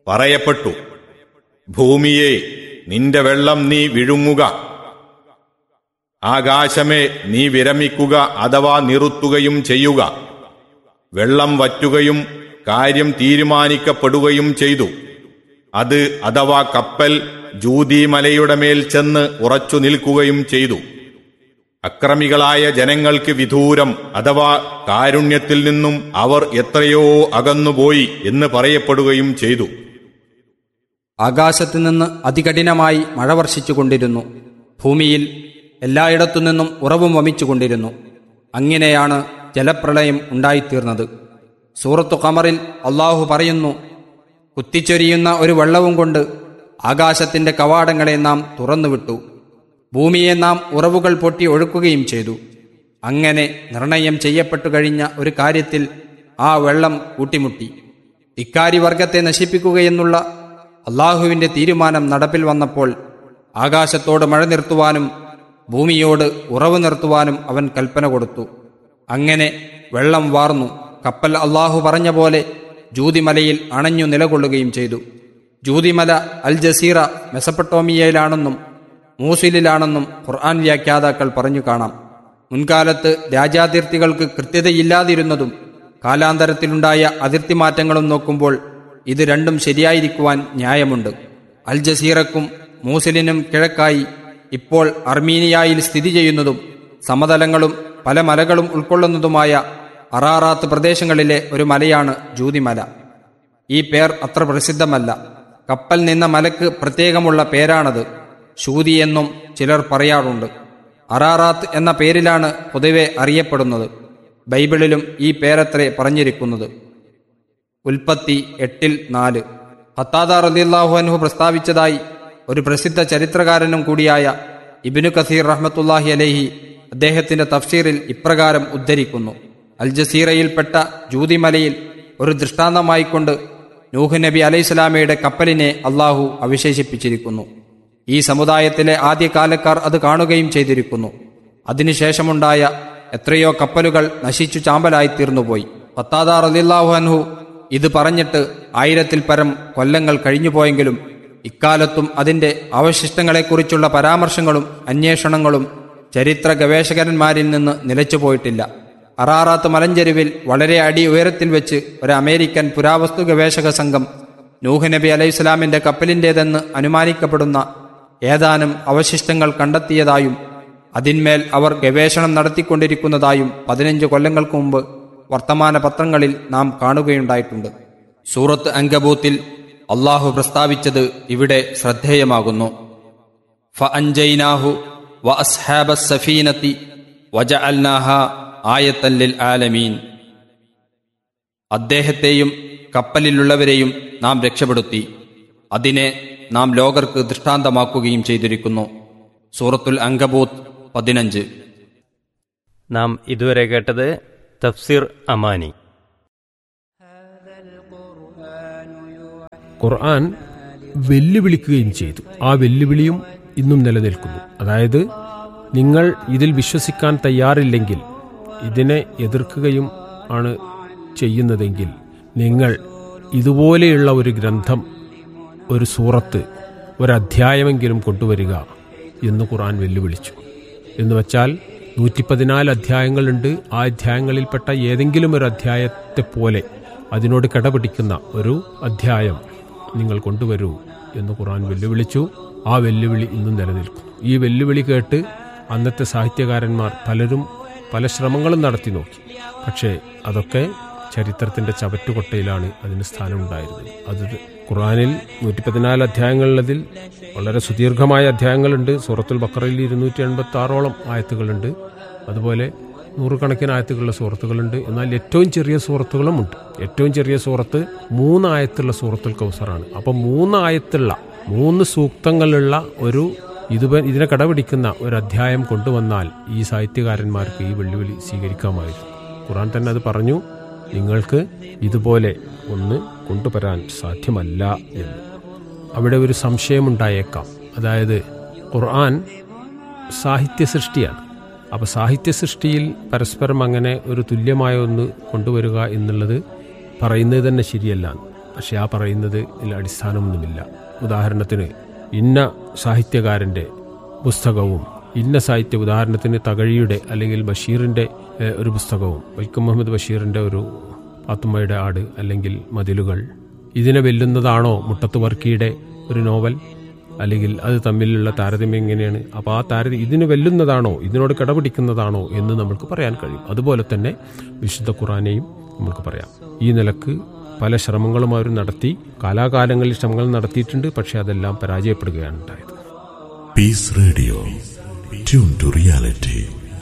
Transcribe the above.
പറയപ്പെട്ടു, ഭൂമിയെ നിന്റെ വെള്ളം നീ വിഴുങ്ങുക, ആകാശമേ നീ വിരമിക്കുക അഥവാ നിറുത്തുകയും ചെയ്യുക. വെള്ളം വറ്റുകയും കാര്യം തീരുമാനിക്കപ്പെടുകയും ചെയ്തു. അത് അഥവാ കപ്പൽ ജൂദി മലയുടെ മേൽ ചെന്ന് ഉറച്ചു നിൽക്കുകയും ചെയ്തു. അക്രമികളായ ജനങ്ങൾക്ക് വിദൂരം അഥവാ കാരുണ്യത്തിൽ നിന്നും അവർ എത്രയോ അകന്നുപോയി എന്ന് പറയപ്പെടുകയും ചെയ്തു. ആകാശത്തു നിന്ന് അതികഠിനമായി മഴ വർഷിച്ചുകൊണ്ടിരുന്നു. ഭൂമിയിൽ എല്ലായിടത്തുനിന്നും ഉറവും വമിച്ചുകൊണ്ടിരുന്നു. അങ്ങനെയാണ് ജലപ്രളയം ഉണ്ടായിത്തീർന്നത്. സൂറത്തു ഖമറിൽ അള്ളാഹു പറയുന്നു, കുത്തിച്ചൊരിയുന്ന ഒരു വെള്ളവും കൊണ്ട് ആകാശത്തിന്റെ കവാടങ്ങളെ നാം തുറന്നുവിട്ടു, ഭൂമിയെ നാം ഉറവുകൾ പൊട്ടി ഒഴുക്കുകയും ചെയ്തു. അങ്ങനെ നിർണയം ചെയ്യപ്പെട്ടു കഴിഞ്ഞ ഒരു കാര്യത്തിൽ ആ വെള്ളം കൂട്ടിമുട്ടി. ഇക്കാരിവർഗത്തെ നശിപ്പിക്കുകയെന്നുള്ള അള്ളാഹുവിന്റെ തീരുമാനം നടപ്പിൽ വന്നപ്പോൾ ആകാശത്തോട് മഴ നിർത്തുവാനും ഭൂമിയോട് ഉറവ് നിർത്തുവാനും അവൻ കൽപ്പന കൊടുത്തു. അങ്ങനെ വെള്ളം വാർന്നു. കപ്പൽ അള്ളാഹു പറഞ്ഞ പോലെ ജൂദിമലയിൽ അണഞ്ഞു നിലകൊള്ളുകയും ചെയ്തു. ജൂദിമല അൽ ജസീറ മെസപ്പൊട്ടോമിയയിലാണെന്നും മൂസിലിലാണെന്നും ഖുർആൻ വ്യാഖ്യാതാക്കൾ പറഞ്ഞു കാണാം. മുൻകാലത്ത് രാജ്യാതിർത്തികൾക്ക് കൃത്യതയില്ലാതിരുന്നതും കാലാന്തരത്തിലുണ്ടായ അതിർത്തി മാറ്റങ്ങളും നോക്കുമ്പോൾ ഇത് രണ്ടും ശരിയായിരിക്കുവാൻ ന്യായമുണ്ട്. അൽ ജസീറക്കും മൂസിലിനും കിഴക്കായി ഇപ്പോൾ അർമീനിയയിൽ സ്ഥിതി ചെയ്യുന്നതും സമതലങ്ങളും പല മലകളും ഉൾക്കൊള്ളുന്നതുമായ അറാറാത്ത് പ്രദേശങ്ങളിലെ ഒരു മലയാണ് ജൂദിമല. ഈ പേർ അത്ര പ്രസിദ്ധമല്ല. കപ്പൽ നിന്ന മലക്ക് പ്രത്യേകമുള്ള പേരാണത്. ശൂതി എന്നും ചിലർ പറയാറുണ്ട്. അറാറാത്ത് എന്ന പേരിലാണ് പൊതുവെ അറിയപ്പെടുന്നത്. ബൈബിളിലും ഈ പേരത്രേ പറഞ്ഞിരിക്കുന്നത്. ഉൽപ്പത്തി 8:4. ഖത്താദ റളിയല്ലാഹു അൻഹു പ്രസ്താവിച്ചതായി ഒരു പ്രസിദ്ധ ചരിത്രകാരനും കൂടിയായ ഇബ്നു കസീർ റഹ്മത്തുള്ളാഹി അലൈഹി അദ്ദേഹത്തിന്റെ തഫ്സീറിൽ ഇപ്രകാരം ഉദ്ധരിക്കുന്നു: അൽ ജസീറയിൽപ്പെട്ട ജൂദിമലയിൽ ഒരു ദൃഷ്ടാന്തമായിക്കൊണ്ട് നൂഹ് നബി അലൈഹിസ്സലാമയുടെ കപ്പലിനെ അള്ളാഹു അവിശേഷിപ്പിച്ചിരിക്കുന്നു. ഈ സമുദായത്തിലെ ആദ്യകാലക്കാർ അത് കാണുകയും ചെയ്തിരിക്കുന്നു. അതിനുശേഷമുണ്ടായ എത്രയോ കപ്പലുകൾ നശിച്ചു ചാമ്പലായിത്തീർന്നുപോയി. ഖത്താദ റളിയല്ലാഹു അൻഹു ഇത് പറഞ്ഞിട്ട് 1000-ൽ പരം കൊല്ലങ്ങൾ കഴിഞ്ഞുപോയെങ്കിലും ഇക്കാലത്തും അതിന്റെ അവശിഷ്ടങ്ങളെക്കുറിച്ചുള്ള പരാമർശങ്ങളും അന്വേഷണങ്ങളും ചരിത്ര ഗവേഷകന്മാരിൽ നിന്ന് നിലച്ചുപോയിട്ടില്ല. അറാറാത്ത് മലഞ്ചെരുവിൽ വളരെ അടി ഉയരത്തിൽ വെച്ച് ഒരു അമേരിക്കൻ പുരാവസ്തു ഗവേഷക സംഘം നൂഹ് നബി അലൈഹിസ്സലാമിന്റെ കപ്പലിന്റേതെന്ന് അനുമാനിക്കപ്പെടുന്ന ഏതാനും അവശിഷ്ടങ്ങൾ കണ്ടെത്തിയതായും അതിന്മേൽ അവർ ഗവേഷണം നടത്തിക്കൊണ്ടിരിക്കുന്നതായും 15 കൊല്ലങ്ങൾക്ക് മുമ്പ് വർത്തമാന പത്രങ്ങളിൽ നാം കാണുകയുണ്ടായിട്ടുണ്ട്. സൂറത്ത് അങ്കബൂത്തിൽ അള്ളാഹു പ്രസ്താവിച്ചത് ഇവിടെ ശ്രദ്ധേയമാകുന്നു. ഫഅൻജൈനാഹു വഅസ്ഹാബസ് സഫീനതി വജഅൽനാഹാ ആയത്തൻ ലിൽ ആലമീൻ. അദ്ദേഹത്തെയും കപ്പലിലുള്ളവരെയും നാം രക്ഷപ്പെടുത്തി, അതിനെ നാം ലോകർക്ക് ദൃഷ്ടാന്തമാക്കുകയും ചെയ്തിരിക്കുന്നു. സൂറത്തുൽ അങ്കബൂത്ത് 15. നാം ഇതുവരെ കേട്ടത് തഫ്സീർ അമാനി. ഖുർആൻ വെല്ലുവിളിക്കുകയും ചെയ്തു. ആ വെല്ലുവിളിയും ഇന്നും നിലനിൽക്കുന്നു. അതായത്, നിങ്ങൾ ഇതിൽ വിശ്വസിക്കാൻ തയ്യാറില്ലെങ്കിൽ, ഇതിനെ എതിർക്കുകയും ആണ് ചെയ്യുന്നതെങ്കിൽ, നിങ്ങൾ ഇതുപോലെയുള്ള ഒരു ഗ്രന്ഥം, ഒരു സൂറത്ത്, ഒരധ്യായമെങ്കിലും കൊണ്ടുവരിക എന്ന് ഖുർആൻ വെല്ലുവിളിച്ചു. എന്ന് വച്ചാൽ 114 അധ്യായങ്ങളുണ്ട്. ആ അധ്യായങ്ങളിൽപ്പെട്ട ഏതെങ്കിലും ഒരു അധ്യായത്തെ പോലെ അതിനോട് കിടപിടിക്കുന്ന ഒരു അധ്യായം നിങ്ങൾ കൊണ്ടുവരൂ എന്ന് ഖുർആൻ വെല്ലുവിളിച്ചു. ആ വെല്ലുവിളി ഇന്നും നിലനിൽക്കുന്നു. ഈ വെല്ലുവിളി കേട്ട് അന്നത്തെ സാഹിത്യകാരന്മാർ പലരും പല ശ്രമങ്ങളും നടത്തി നോക്കി. പക്ഷേ അതൊക്കെ ചരിത്രത്തിന്റെ ചവറ്റുകൊട്ടയിലാണ് അതിന് സ്ഥാനമുണ്ടായിരുന്നത്. അത് ഖുർആനിൽ 114 അധ്യായങ്ങളുള്ളതിൽ വളരെ സുദീർഘമായ അധ്യായങ്ങളുണ്ട്. സൂറത്തുൽ ബഖറയിൽ 286ഓളം ആയത്തുകളുണ്ട്. അതുപോലെ നൂറുകണക്കിന് ആയത്തുകളുള്ള സൂറത്തുകളുണ്ട്. എന്നാൽ ഏറ്റവും ചെറിയ സൂറത്തുകളുമുണ്ട്. ഏറ്റവും ചെറിയ സൂറത്ത് 3 ആയത്തുള്ള സൂറത്തുൽ കൗസറാണ്. അപ്പം 3 ആയത്തുള്ള 3 സൂക്തങ്ങളുള്ള ഒരു ഇതിനെ കടപിടിക്കുന്ന ഒരു അധ്യായം കൊണ്ടുവന്നാൽ ഈ സാഹിത്യകാരന്മാർക്ക് ഈ വെല്ലുവിളി സ്വീകരിക്കാമായിരുന്നു. ഖുർആൻ തന്നെ അത് പറഞ്ഞു, നിങ്ങൾക്ക് ഇതുപോലെ ഒന്ന് കൊണ്ടുവരാൻ സാധ്യമല്ല എന്ന്. അവിടെ ഒരു സംശയമുണ്ടായേക്കാം. അതായത്, ഖുർആൻ സാഹിത്യ സൃഷ്ടിയാണ്. അപ്പോൾ സാഹിത്യ സൃഷ്ടിയിൽ പരസ്പരം അങ്ങനെ ഒരു തുല്യമായ ഒന്ന് കൊണ്ടുവരിക എന്നുള്ളത് പറയുന്നത് തന്നെ ശരിയല്ല. പക്ഷെ ആ പറയുന്നത് അടിസ്ഥാനമൊന്നുമില്ല. ഉദാഹരണത്തിന് ഇന്ന സാഹിത്യകാരൻ്റെ പുസ്തകവും ഇന്ന സാഹിത്യ, ഉദാഹരണത്തിന് തകഴിയുടെ അല്ലെങ്കിൽ ബഷീറിൻ്റെ ഒരു പുസ്തകവും, വൈക്കം മുഹമ്മദ് ബഷീറിൻ്റെ ഒരു പാത്തുമ്മയുടെ ആട് അല്ലെങ്കിൽ മതിലുകൾ, ഇതിനെ വെല്ലുന്നതാണോ മുട്ടത്ത് വർക്കിയുടെ ഒരു നോവൽ? അല്ലെങ്കിൽ അത് തമ്മിലുള്ള താരതമ്യം എങ്ങനെയാണ്? അപ്പോൾ ആ താരതമ്യം ഇതിന് വെല്ലുന്നതാണോ, ഇതിനോട് കിടപിടിക്കുന്നതാണോ എന്ന് നമുക്ക് പറയാൻ കഴിയും. അതുപോലെ തന്നെ വിശുദ്ധ ഖുർആനെയും നമുക്ക് പറയാം. ഈ നിലക്ക് പല ശ്രമങ്ങളും അവർ നടത്തി, കാലാകാലങ്ങളിൽ ശ്രമങ്ങൾ നടത്തിയിട്ടുണ്ട്. പക്ഷേ അതെല്ലാം പരാജയപ്പെടുകയാണ് ഉണ്ടായത്. Piece radio, tune to reality.